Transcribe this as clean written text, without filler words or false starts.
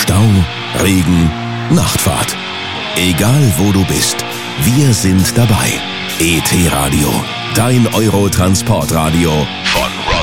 Stau, Regen, Nachtfahrt. Egal wo du bist, wir sind dabei. ET Radio, dein Euro-Transportradio von